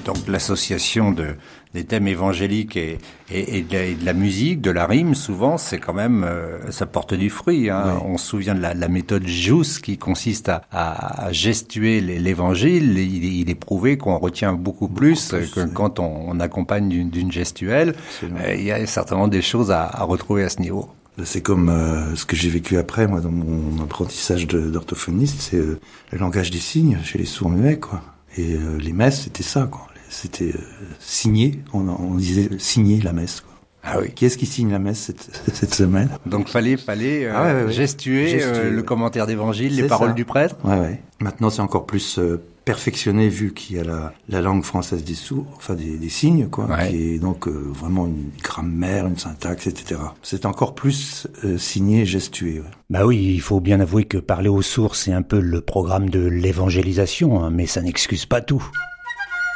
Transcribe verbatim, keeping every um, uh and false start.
Donc l'association de, des thèmes évangéliques et, et, et, de la, et de la musique, de la rime, souvent, c'est quand même, euh, ça porte du fruit. Hein. Oui. On se souvient de la, la méthode Jousse qui consiste à, à, à gestuer l'évangile. Il, il est prouvé qu'on retient beaucoup plus, beaucoup plus que oui. quand on, on accompagne d'une, d'une gestuelle. Euh, il y a certainement des choses à, à retrouver à ce niveau. C'est comme euh, ce que j'ai vécu après, moi, dans mon apprentissage de, d'orthophoniste, c'est euh, le langage des signes chez les sourds-muets, quoi. Et euh, les messes, c'était ça, quoi. C'était euh, signer, on, on disait signer la messe, quoi. Ah oui. Qui est-ce qui signe la messe cette, cette semaine? Donc fallait, fallait euh, ah ouais, ouais, ouais. gestuer, gestuer euh, le commentaire d'évangile, les paroles ça. Du prêtre. Ouais, ouais. Maintenant, c'est encore plus euh, perfectionné vu qu'il y a la, la langue française des sourds, enfin des, des signes, quoi, ouais. qui est donc euh, vraiment une grammaire, une syntaxe, et cetera. C'est encore plus euh, signé, gestué. Ouais. Bah oui, il faut bien avouer que parler aux sourds, c'est un peu le programme de l'évangélisation, hein, mais ça n'excuse pas tout.